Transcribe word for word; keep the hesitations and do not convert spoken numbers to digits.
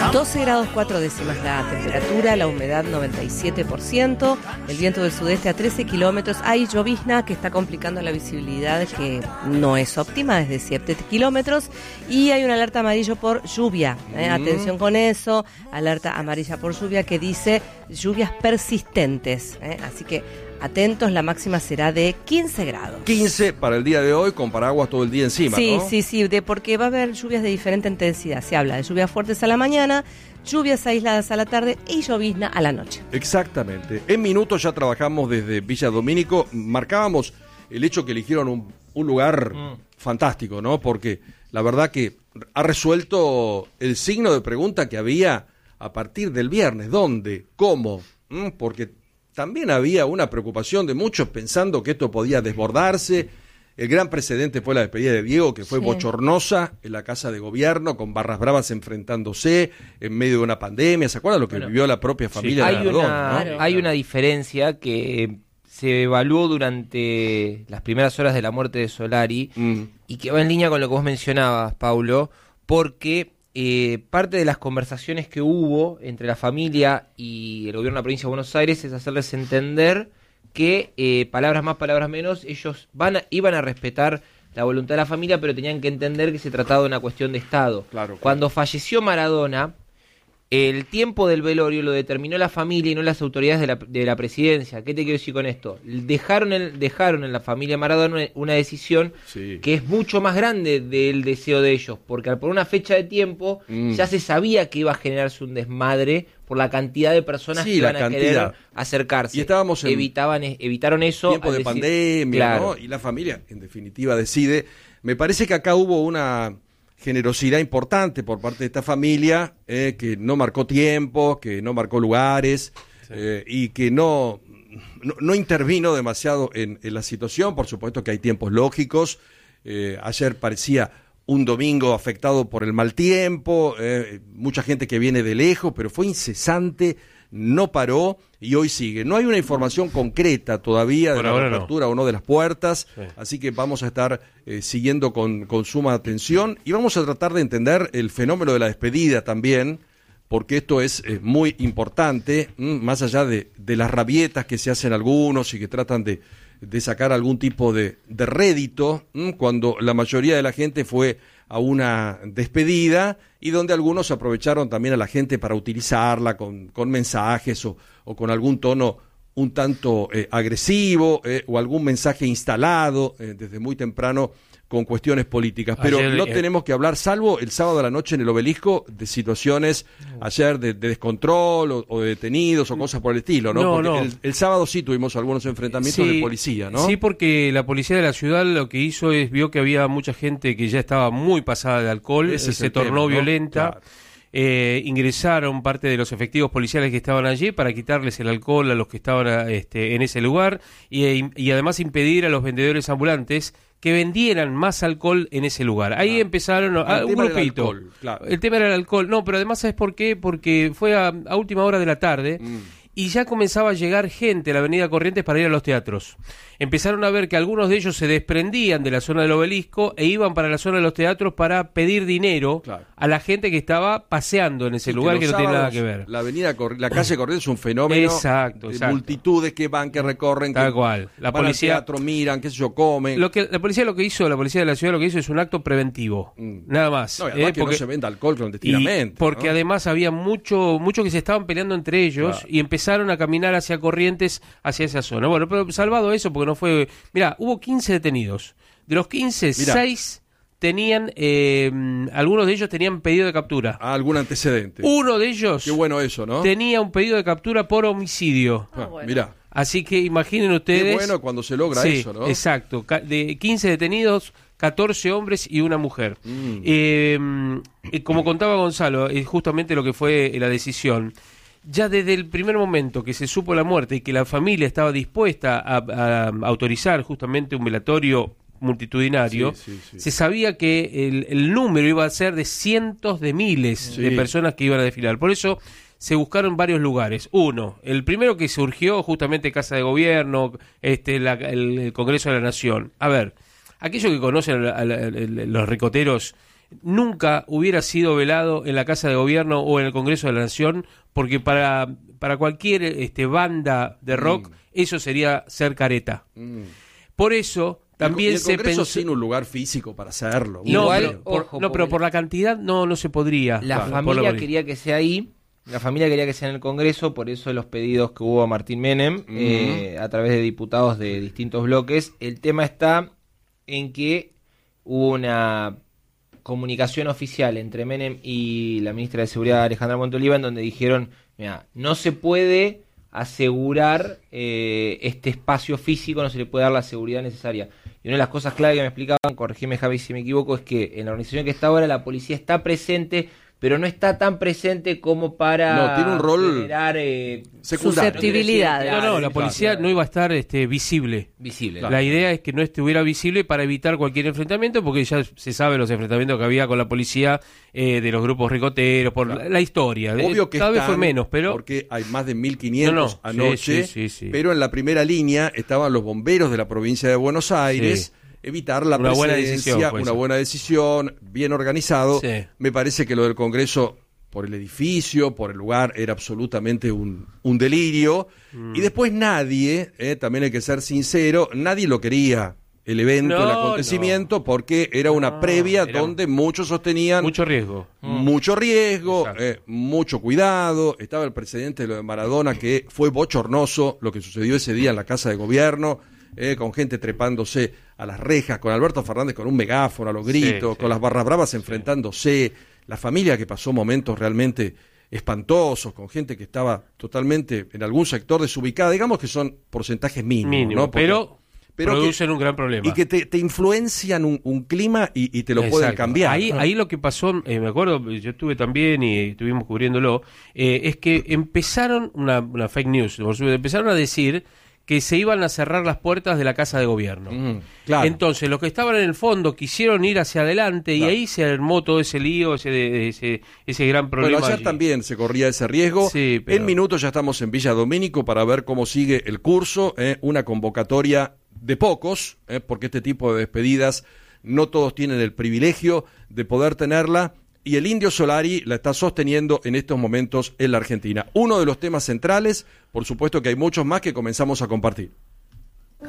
doce grados cuatro décimas la temperatura, la humedad noventa y siete por ciento, el viento del sudeste a trece kilómetros. Hay llovizna que está complicando la visibilidad, que no es óptima, es de siete kilómetros. Y hay una alerta amarillo por lluvia. ¿eh? Mm. Atención con eso, alerta amarilla por lluvia que dice lluvias persistentes. ¿eh? Así que atentos, la máxima será de quince grados. quince para el día de hoy, con paraguas todo el día encima, sí, ¿no? Sí, sí, sí, porque va a haber lluvias de diferente intensidad. Se habla de lluvias fuertes a la mañana, lluvias aisladas a la tarde y llovizna a la noche. Exactamente. En minutos ya trabajamos desde Villa Domínico. Marcábamos el hecho que eligieron un, un lugar mm. fantástico, ¿no? Porque la verdad que ha resuelto el signo de pregunta que había a partir del viernes. ¿Dónde? ¿Cómo? ¿Mm? Porque también había una preocupación de muchos pensando que esto podía desbordarse. El gran precedente fue la despedida de Diego, que fue sí. bochornosa en la Casa de Gobierno, con barras bravas enfrentándose en medio de una pandemia. ¿Se acuerdan lo que bueno, vivió la propia familia sí. de hay Nardone? Una, ¿no? Hay una diferencia que se evaluó durante las primeras horas de la muerte de Solari mm. y que va en línea con lo que vos mencionabas, Paulo, porque Eh, parte de las conversaciones que hubo entre la familia y el gobierno de la provincia de Buenos Aires es hacerles entender que, eh, palabras más, palabras menos, ellos van a, iban a respetar la voluntad de la familia, pero tenían que entender que se trataba de una cuestión de Estado. Claro, claro. Cuando falleció Maradona, el tiempo del velorio lo determinó la familia y no las autoridades de la, de la presidencia. ¿Qué te quiero decir con esto? Dejaron, el, dejaron en la familia Maradona una decisión sí. que es mucho más grande del deseo de ellos, porque por una fecha de tiempo mm. ya se sabía que iba a generarse un desmadre por la cantidad de personas sí, que iban a querer acercarse. Y estábamos en Evitaban, evitaron eso. Tiempo de decir, pandemia, claro. ¿no? Y la familia, en definitiva, decide. Me parece que acá hubo una generosidad importante por parte de esta familia, eh, que no marcó tiempo, que no marcó lugares, sí. eh, y que no, no, no intervino demasiado en, en la situación. Por supuesto que hay tiempos lógicos. Eh, ayer parecía un domingo afectado por el mal tiempo, eh, mucha gente que viene de lejos, pero fue incesante, no paró y hoy sigue. No hay una información concreta todavía de la apertura no. o no de las puertas, sí. así que vamos a estar eh, siguiendo con, con suma atención y vamos a tratar de entender el fenómeno de la despedida también, porque esto es eh, muy importante, mmm, más allá de, de las rabietas que se hacen algunos y que tratan de, de sacar algún tipo de, de rédito, mmm, cuando la mayoría de la gente fue a una despedida y donde algunos aprovecharon también a la gente para utilizarla con, con mensajes o, o con algún tono un tanto eh, agresivo eh, o algún mensaje instalado eh, desde muy temprano con cuestiones políticas, pero ayer, no eh, tenemos que hablar, salvo el sábado a la noche en el Obelisco, de situaciones ayer de, de descontrol o, o de detenidos o cosas por el estilo, ¿no? no porque no. El, el sábado sí tuvimos algunos enfrentamientos sí, de policía, ¿no? Sí, porque la policía de la ciudad lo que hizo es, vio que había mucha gente que ya estaba muy pasada de alcohol, Ese se tornó tema, violenta. ¿no? Claro. Eh, ingresaron parte de los efectivos policiales que estaban allí para quitarles el alcohol a los que estaban este, en ese lugar y, y además impedir a los vendedores ambulantes que vendieran más alcohol en ese lugar. Ahí ah, empezaron a, un grupito. Alcohol, claro. El tema era el alcohol. No, pero además, ¿sabes por qué? Porque fue a, a última hora de la tarde mm. y ya comenzaba a llegar gente a la avenida Corrientes para ir a los teatros. Empezaron a ver que algunos de ellos se desprendían de la zona del Obelisco e iban para la zona de los teatros para pedir dinero claro. a la gente que estaba paseando en ese sí, lugar que, que no tiene nada que ver. La avenida Cor- la calle Corrientes es un fenómeno exacto, de exacto. multitudes que van, que recorren, tal que cual. La van policía al teatro, miran, qué sé yo, comen. Lo que la policía lo que hizo, la policía de la ciudad lo que hizo es un acto preventivo, mm. nada más. No, y además eh, que porque, no se venda alcohol clandestinamente. Porque ¿no? además había mucho, mucho que se estaban peleando entre ellos claro. y empezaron a caminar hacia Corrientes, hacia esa zona. Bueno, pero salvado eso, porque no fue. Mirá, hubo quince detenidos. De los quince, Mirá. seis tenían, eh, algunos de ellos tenían pedido de captura. Ah, algún antecedente. Uno de ellos. Qué bueno eso, ¿no? Tenía un pedido de captura por homicidio. Ah, bueno. Mirá. Así que imaginen ustedes. Qué bueno cuando se logra sí, eso, ¿no? Exacto. De quince detenidos, catorce hombres y una mujer. Mm. Eh, como contaba Gonzalo, es justamente lo que fue la decisión. Ya desde el primer momento que se supo la muerte y que la familia estaba dispuesta a, a, a autorizar justamente un velatorio multitudinario, sí, sí, sí. se sabía que el, el número iba a ser de cientos de miles sí. de personas que iban a desfilar. Por eso se buscaron varios lugares. Uno, el primero que surgió justamente Casa de Gobierno, este, la, el, el Congreso de la Nación. A ver, aquellos que conocen a, a, a, a los ricoteros nunca hubiera sido velado en la Casa de Gobierno o en el Congreso de la Nación, porque para, para cualquier este, banda de rock mm. eso sería ser careta. Mm. Por eso también el, el se pensó sin un lugar físico para hacerlo. No, Igual, pero, por, ojo, no pero por la cantidad no no se podría. La claro, familia quería que sea ahí. La familia quería que sea en el Congreso, por eso los pedidos que hubo a Martín Menem uh-huh. eh, a través de diputados de distintos bloques. El tema está en que hubo una comunicación oficial entre Menem y la ministra de Seguridad Alejandra Montoliva, en donde dijeron, mira, no se puede asegurar eh, este espacio físico, no se le puede dar la seguridad necesaria. Y una de las cosas clave que me explicaban, corregime Javi si me equivoco, es que en la organización que está ahora la policía está presente, pero no está tan presente como para no, tiene un rol generar eh, susceptibilidades. No, no, la policía no iba a estar este, visible. Visible. La idea es que no estuviera visible para evitar cualquier enfrentamiento, porque ya se sabe los enfrentamientos que había con la policía eh, de los grupos ricoteros, por claro. la, la historia. Obvio que cada están, vez fue menos, pero porque hay más de mil quinientos no, no. anoche, sí, sí, sí, sí. pero en la primera línea estaban los bomberos de la provincia de Buenos Aires. Sí. Evitar la una presencia, buena decisión, pues. una buena decisión, bien organizado. Sí. Me parece que lo del Congreso, por el edificio, por el lugar, era absolutamente un, un delirio. Mm. Y después nadie, eh, también hay que ser sincero, nadie lo quería, el evento, no, el acontecimiento, no. porque era una no, previa era donde muchos sostenían... Mucho riesgo. Mucho riesgo, eh, mucho cuidado. Estaba el precedente de lo de Maradona, que fue bochornoso lo que sucedió ese día en la Casa de Gobierno. Eh, con gente trepándose a las rejas, con Alberto Fernández con un megáfono a los gritos, sí, sí. con las barras bravas enfrentándose, sí. la familia que pasó momentos realmente espantosos, con gente que estaba totalmente en algún sector desubicada, digamos que son porcentajes mínimos, Mínimo, ¿no? Porque, pero, pero producen que, un gran problema. Y que te, te influencian un, un clima y, y te lo Exacto. pueden cambiar. Ahí, ahí lo que pasó, eh, me acuerdo, yo estuve también y estuvimos cubriéndolo, eh, es que empezaron, una, una fake news, empezaron a decir que se iban a cerrar las puertas de la Casa de Gobierno. Mm, claro. Entonces, los que estaban en el fondo quisieron ir hacia adelante claro. y ahí se armó todo ese lío, ese ese, ese gran problema. Bueno, allá allí. también se corría ese riesgo. Sí, pero... En minutos ya estamos en Villa Domínico para ver cómo sigue el curso, eh, una convocatoria de pocos, eh, porque este tipo de despedidas no todos tienen el privilegio de poder tenerla. Y el Indio Solari la está sosteniendo en estos momentos en la Argentina. Uno de los temas centrales, por supuesto que hay muchos más que comenzamos a compartir.